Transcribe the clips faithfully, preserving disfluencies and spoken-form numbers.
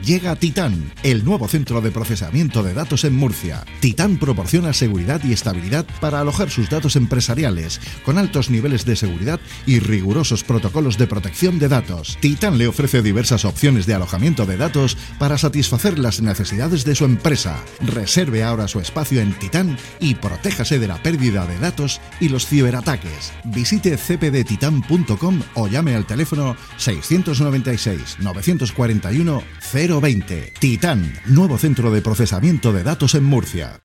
Llega Titán, el nuevo centro de procesamiento de datos en Murcia. Titán proporciona seguridad y estabilidad para alojar sus datos empresariales, con altos niveles de seguridad y rigurosos protocolos de protección de datos. Titán le ofrece diversas opciones de alojamiento de datos para satisfacer las necesidades de su empresa. Reserve ahora su espacio en Titán y protéjase de la pérdida de datos y los ciberataques. Visite c p d titan punto com o llame al teléfono seiscientos noventa y seis, novecientos cuarenta y uno, cero veinte. Titán, nuevo centro de procesamiento de datos en Murcia.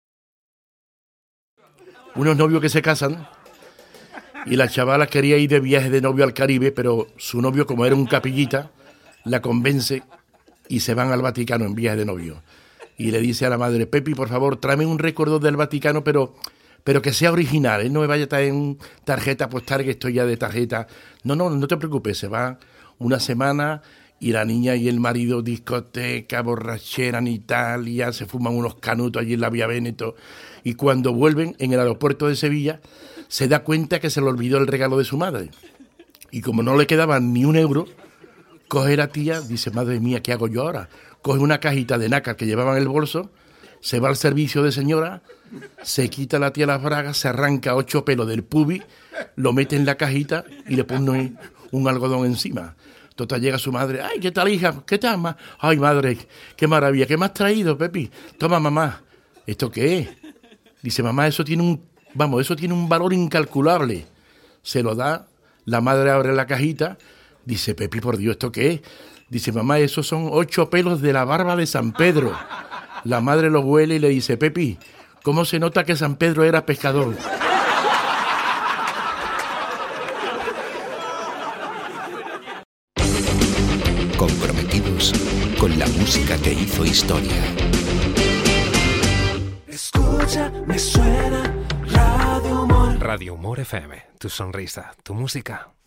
Unos novios que se casan y la chavala quería ir de viaje de novio al Caribe, pero su novio, como era un capillita, la convence y se van al Vaticano en viaje de novio. Y le dice a la madre: Pepi, por favor, tráeme un récord del Vaticano, pero, pero que sea original, ¿eh? No me vaya a traer en tarjeta postal, que estoy ya de tarjeta. No, no, no te preocupes, se va una semana y la niña y el marido, discoteca, borrachera en Italia, se fuman unos canutos allí en la Vía Véneto, y cuando vuelven en el aeropuerto de Sevilla se da cuenta que se le olvidó el regalo de su madre. Y como no le quedaba ni un euro, coge la tía, dice: madre mía, ¿qué hago yo ahora? Coge una cajita de nácar que llevaba en el bolso, se va al servicio de señora, se quita la tía las bragas, se arranca ocho pelos del pubi, lo mete en la cajita y le pone un algodón encima. Total, llega su madre: ay, ¿qué tal, hija? ¿Qué tal, ma? Ay, madre, qué maravilla, ¿qué me has traído, Pepi? Toma, mamá. ¿Esto qué es? Dice: mamá, eso tiene un, vamos, eso tiene un valor incalculable. Se lo da, la madre abre la cajita, dice: Pepi, por Dios, ¿esto qué es? Dice: mamá, esos son ocho pelos de la barba de San Pedro. La madre lo huele y le dice: Pepi, ¿cómo se nota que San Pedro era pescador? Comprometidos con la música que hizo historia. Escucha, me suena Radio Humor. Radio Humor F M, tu sonrisa, tu música.